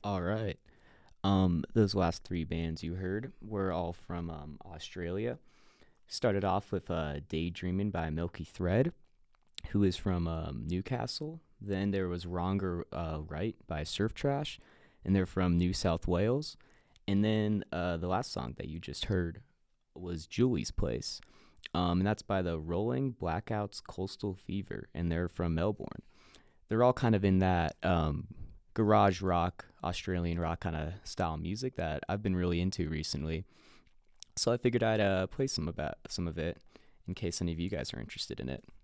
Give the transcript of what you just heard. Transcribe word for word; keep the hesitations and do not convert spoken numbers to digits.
All right. Um, those last three bands you heard were all from um, Australia. Started off with uh, Daydreaming by Milky Thread, who is from um, Newcastle. Then there was Wronger uh, Right by Surf Trash, and they're from New South Wales. And then uh, the last song that you just heard was Julie's Place, um, and that's by the Rolling Blackouts Coastal Fever, and they're from Melbourne. They're all kind of in that um, garage rock, Australian rock kind of style music that I've been really into recently. So I figured I'd uh, play some about some of it in case any of you guys are interested in it.